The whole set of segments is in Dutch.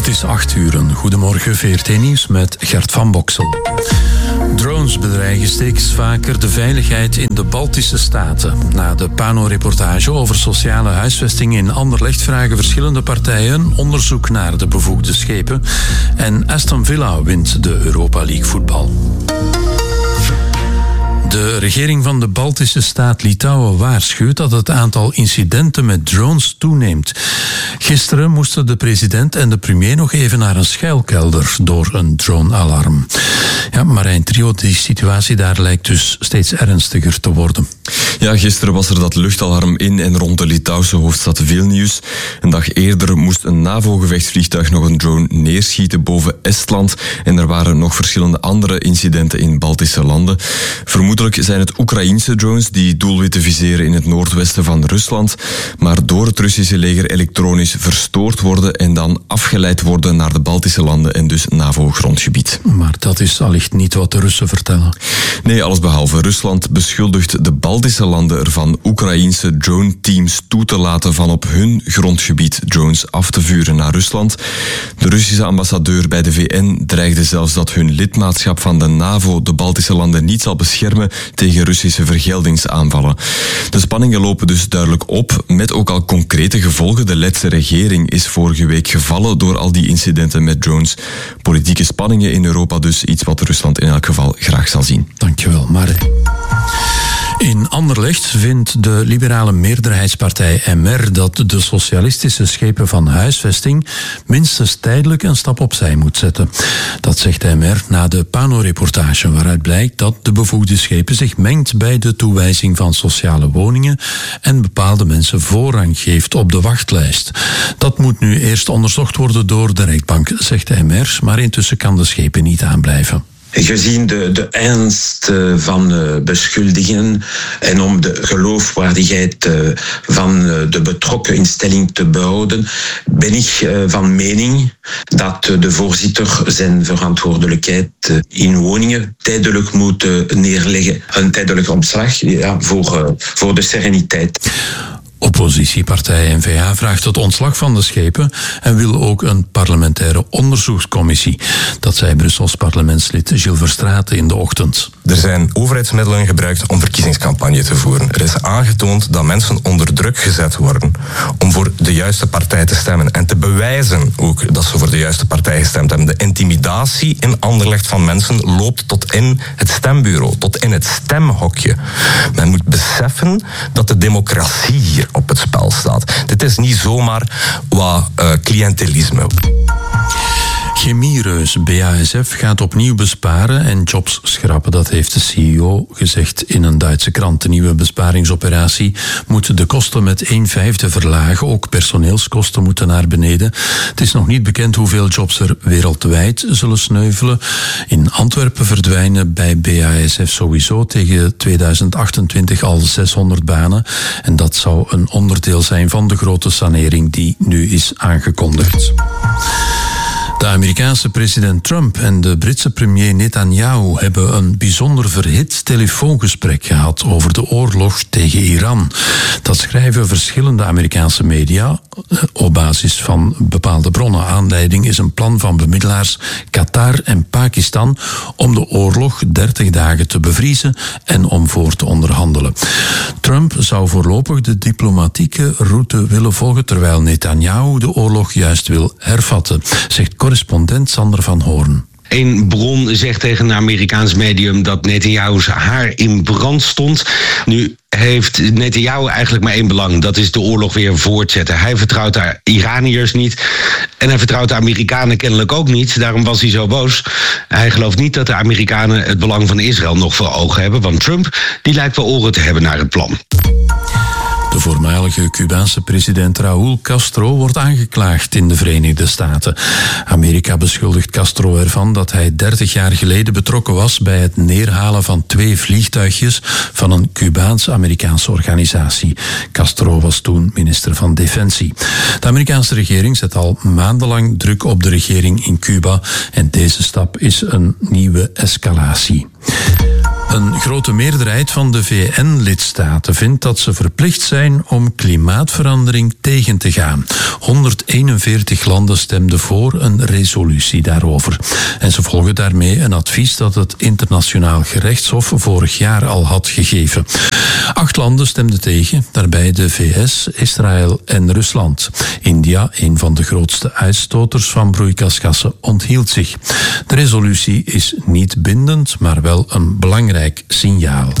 is 8:00. Goedemorgen, VRT Nieuws met Gert van Boksel. Drones bedreigen steeds vaker de veiligheid in de Baltische staten. Na de Pano-reportage over sociale huisvesting in Anderlecht vragen verschillende partijen onderzoek naar de bevoegde schepen. En Aston Villa wint de Europa League voetbal. De regering van de Baltische staat Litouwen waarschuwt dat het aantal incidenten met drones toeneemt. Gisteren moesten de president en de premier nog even naar een schuilkelder door een drone-alarm. Ja, Marijn Trio, die situatie daar lijkt dus steeds ernstiger te worden. Ja, gisteren was er dat luchtalarm in en rond de Litouwse hoofdstad Vilnius. Een dag eerder moest een NAVO-gevechtsvliegtuig nog een drone neerschieten boven Estland. En er waren nog verschillende andere incidenten in Baltische landen. Vermoedelijk zijn het Oekraïense drones die doelwitten viseren in het noordwesten van Rusland, maar door het Russische leger elektronisch verstoord worden en dan afgeleid worden naar de Baltische landen en dus NAVO-grondgebied. Maar dat is allicht niet wat de Russen vertellen. Nee, allesbehalve. Rusland beschuldigt de Baltische landen ervan Oekraïense drone-teams toe te laten van op hun grondgebied drones af te vuren naar Rusland. De Russische ambassadeur bij de VN dreigde zelfs dat hun lidmaatschap van de NAVO de Baltische landen niet zal beschermen tegen Russische vergeldingsaanvallen. De spanningen lopen dus duidelijk op, met ook al concrete gevolgen. De Letse regering is vorige week gevallen door al die incidenten met drones. Politieke spanningen in Europa dus, iets wat Rusland in elk geval graag zal zien. Dankjewel, Marijn. In Anderlecht vindt de liberale meerderheidspartij MR dat de socialistische schepen van huisvesting minstens tijdelijk een stap opzij moet zetten. Dat zegt de MR na de Pano-reportage, waaruit blijkt dat de bevoegde schepen zich mengt bij de toewijzing van sociale woningen en bepaalde mensen voorrang geeft op de wachtlijst. Dat moet nu eerst onderzocht worden door de rechtbank, zegt de MR, maar intussen kan de schepen niet aanblijven. Gezien de ernst van beschuldigingen en om de geloofwaardigheid van de betrokken instelling te behouden, ben ik van mening dat de voorzitter zijn verantwoordelijkheid in woningen tijdelijk moet neerleggen. Een tijdelijk ontslag voor de sereniteit. Oppositiepartij N-VA vraagt het ontslag van de schepen en wil ook een parlementaire onderzoekscommissie. Dat zei Brussels parlementslid Gilles Verstraeten in de ochtend. Er zijn overheidsmiddelen gebruikt om verkiezingscampagne te voeren. Er is aangetoond dat mensen onder druk gezet worden om voor de juiste partij te stemmen en te bewijzen ook dat ze voor de juiste partij gestemd hebben. De intimidatie in Anderlecht van mensen loopt tot in het stembureau, tot in het stemhokje. Men moet beseffen dat de democratie hier op het spel staat. Dit is niet zomaar wat cliëntelisme. Chemiereus BASF gaat opnieuw besparen en jobs schrappen. Dat heeft de CEO gezegd in een Duitse krant. De nieuwe besparingsoperatie moet de kosten met 1/5 verlagen. Ook personeelskosten moeten naar beneden. Het is nog niet bekend hoeveel jobs er wereldwijd zullen sneuvelen. In Antwerpen verdwijnen bij BASF sowieso tegen 2028 al 600 banen. En dat zou een onderdeel zijn van de grote sanering die nu is aangekondigd. De Amerikaanse president Trump en de Britse premier Netanyahu hebben een bijzonder verhit telefoongesprek gehad over de oorlog tegen Iran. Dat schrijven verschillende Amerikaanse media op basis van bepaalde bronnen. Aanleiding is een plan van bemiddelaars Qatar en Pakistan om de oorlog 30 dagen te bevriezen en om voor te onderhandelen. Trump zou voorlopig de diplomatieke route willen volgen, terwijl Netanyahu de oorlog juist wil hervatten, zegt correspondent Sander van Hoorn. Een bron zegt tegen een Amerikaans medium dat Netanyahu's haar in brand stond. Nu heeft Netanyahu eigenlijk maar één belang. Dat is de oorlog weer voortzetten. Hij vertrouwt de Iraniërs niet. En hij vertrouwt de Amerikanen kennelijk ook niet. Daarom was hij zo boos. Hij gelooft niet dat de Amerikanen het belang van Israël nog voor ogen hebben. Want Trump, die lijkt wel oren te hebben naar het plan. De voormalige Cubaanse president Raúl Castro wordt aangeklaagd in de Verenigde Staten. Amerika beschuldigt Castro ervan dat hij 30 jaar geleden betrokken was bij het neerhalen van 2 vliegtuigjes van een Cubaans-Amerikaanse organisatie. Castro was toen minister van Defensie. De Amerikaanse regering zet al maandenlang druk op de regering in Cuba en deze stap is een nieuwe escalatie. Een grote meerderheid van de VN-lidstaten vindt dat ze verplicht zijn om klimaatverandering tegen te gaan. 141 landen stemden voor een resolutie daarover. En ze volgen daarmee een advies dat het Internationaal Gerechtshof vorig jaar al had gegeven. 8 landen stemden tegen, daarbij de VS, Israël en Rusland. India, een van de grootste uitstoters van broeikasgassen, onthield zich. De resolutie is niet bindend, maar wel een belangrijk signaal.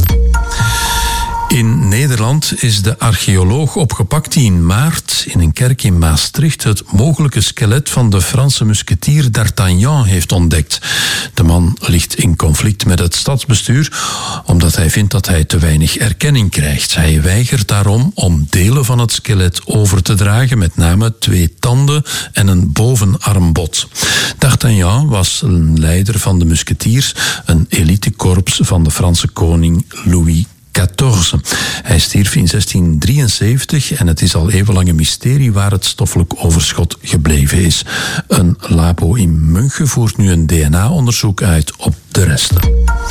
In Nederland is de archeoloog opgepakt die in maart in een kerk in Maastricht het mogelijke skelet van de Franse musketier d'Artagnan heeft ontdekt. De man ligt in conflict met het stadsbestuur omdat hij vindt dat hij te weinig erkenning krijgt. Hij weigert daarom om delen van het skelet over te dragen, met name 2 tanden en een bovenarmbod. D'Artagnan was een leider van de musketiers, een elitekorps van de Franse koning Louis XIV. Hij stierf in 1673 en het is al eeuwenlang een mysterie waar het stoffelijk overschot gebleven is. Een labo in München voert nu een DNA-onderzoek uit op de resten.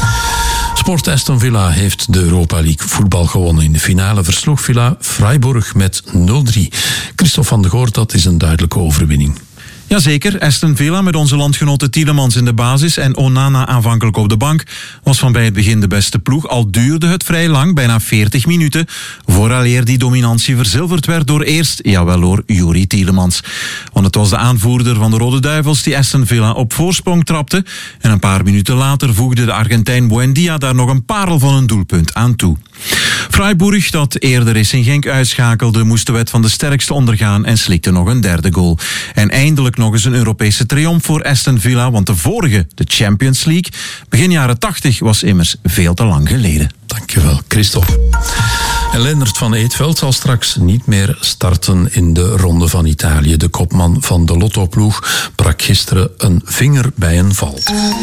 Sport Aston Villa heeft de Europa League voetbal gewonnen. In de finale versloeg Villa Freiburg met 0-3. Christophe van de Goor, dat is een duidelijke overwinning. Jazeker, Aston Villa met onze landgenoten Tielemans in de basis en Onana aanvankelijk op de bank was van bij het begin de beste ploeg. Al duurde het vrij lang, bijna 40 minuten, vooraleer die dominantie verzilverd werd door eerst, jawel hoor, Youri Tielemans. Want het was de aanvoerder van de Rode Duivels die Aston Villa op voorsprong trapte en een paar minuten later voegde de Argentijn Buendia daar nog een parel van een doelpunt aan toe. Freiburg, dat eerder eens in Genk uitschakelde, moest de wet van de sterkste ondergaan en slikte nog een derde goal. En eindelijk nog eens een Europese triomf voor Aston Villa, want de vorige, de Champions League, begin jaren 80, was immers veel te lang geleden. Dankjewel, Christophe. En Lennart van Eetveld zal straks niet meer starten in de Ronde van Italië. De kopman van de Lotto-ploeg brak gisteren een vinger bij een val.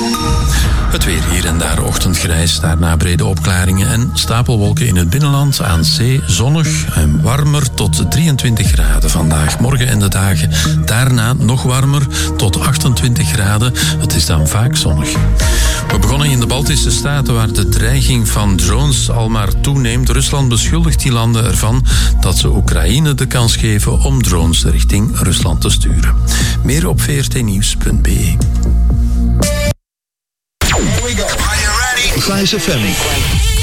Het weer hier en daar ochtendgrijs, daarna brede opklaringen en stapelwolken in het binnenland. Aan zee zonnig en warmer tot 23 graden vandaag. Morgen en de dagen daarna nog warmer tot 28 graden. Het is dan vaak zonnig. We begonnen in de Baltische Staten waar de dreiging van drones al maar toeneemt. Rusland beschuldigt die landen ervan dat ze Oekraïne de kans geven om drones richting Rusland te sturen. Meer op vrtnieuws.be. Here we go. Are you ready? 5FM.